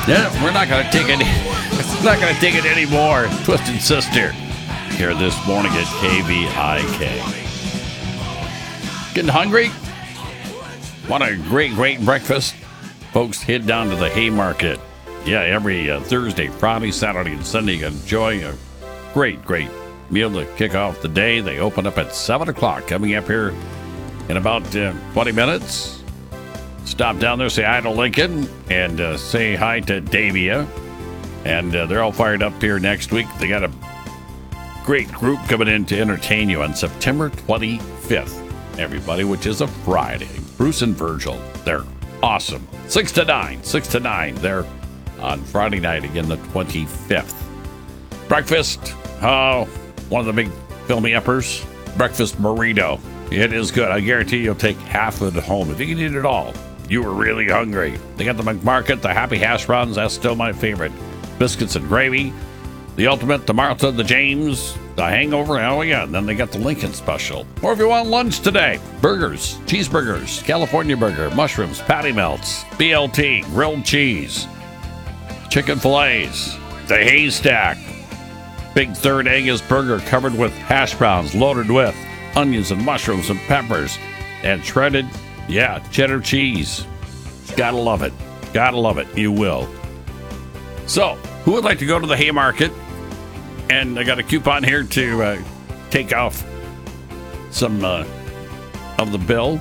Yeah, we're not going to take it. It's not going to take it anymore. Twisted Sister here this morning at KVIK. Getting hungry? Want a great breakfast? Folks, head down to the Haymarket. Yeah, every Thursday, Friday, Saturday, and Sunday, you can enjoy a great meal to kick off the day. They open up at 7 o'clock. Coming up here in about 20 minutes. Stop down there, say hi to Lincoln, and say hi to Davia. And they're all fired up here next week. They got a great group coming in to entertain you on September 25th, everybody, which is a Friday. Bruce and Virgil, they're awesome. 6 to 9, they're on Friday night, again, the 25th. Breakfast, one of the big filmy uppers, breakfast burrito. It is good. I guarantee you'll take half of it home if you can eat it all. You were really hungry. They got the McMarket, the Happy Hash Browns. That's still my favorite. Biscuits and gravy. The Ultimate, the Martha, the James, the Hangover. Oh, yeah. And then they got the Lincoln Special. Or if you want lunch today, burgers, cheeseburgers, California burger, mushrooms, patty melts, BLT, grilled cheese, chicken fillets, the Haystack, big third Angus burger covered with hash browns, loaded with onions and mushrooms and peppers, and shredded cheddar cheese. Gotta love it. Gotta love it. You will. So, who would like to go to the Haymarket? And I got a coupon here to take off some of the bill.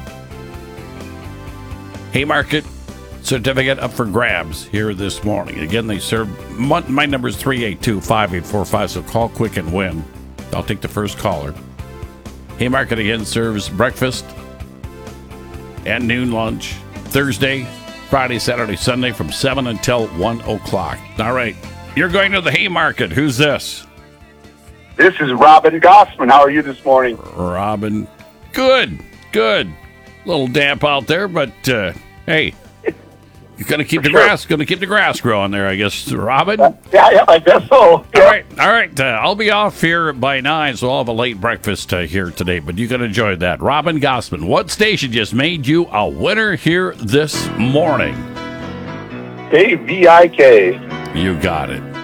Haymarket certificate up for grabs here this morning. Again, they serve. My number is 382-5845, so call quick and win. I'll take the first caller. Haymarket again serves breakfast and noon lunch, Thursday, Friday, Saturday, Sunday from 7 until 1 o'clock. All right, you're going to the Haymarket. Who's this? This is Robin Gossman. How are you this morning? Robin. Good. A little damp out there, but hey, you're going to keep the grass growing there, I guess, Robin. Yeah, I guess so. Yeah. All right. I'll be off here by 9, so I'll have a late breakfast here today, but you can enjoy that. Robin Gossman, what station just made you a winner here this morning? KVIK. You got it.